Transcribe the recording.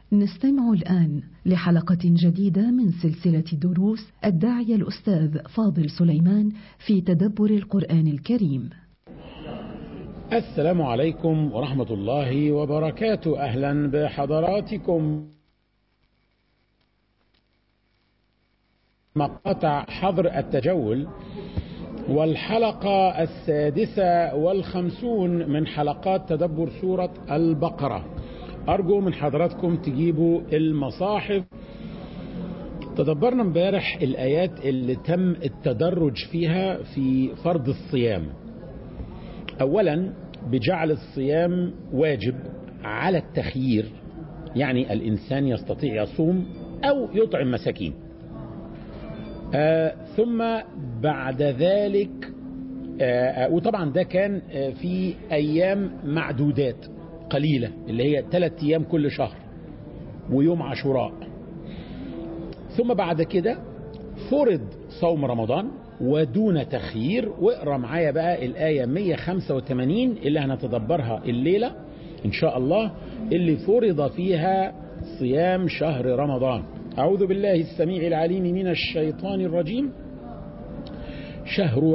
نستمع الآن لحلقة جديدة من سلسلة دروس الداعية الأستاذ فاضل سليمان في تدبر القرآن الكريم. السلام عليكم ورحمة الله وبركاته. أهلا بحضراتكم. مقاطع حظر التجول والحلقة 56 من حلقات تدبر سورة البقرة. أرجو من حضراتكم تجيبوا المصاحف. تدبرنا امبارح الآيات اللي تم التدرج فيها في فرض الصيام. أولا بجعل الصيام واجب على التخيير، يعني الإنسان يستطيع يصوم أو يطعم مساكين. ثم بعد ذلك وطبعا ده كان في أيام معدودات قليلة، اللي هي 3 أيام كل شهر ويوم عاشوراء. ثم بعد كده فرض صوم رمضان ودون تخيير. واقرأ معايا بقى الآية 185 اللي هنتدبرها الليلة إن شاء الله، اللي فرض فيها صيام شهر رمضان. أعوذ بالله السميع العليم من الشيطان الرجيم. شهر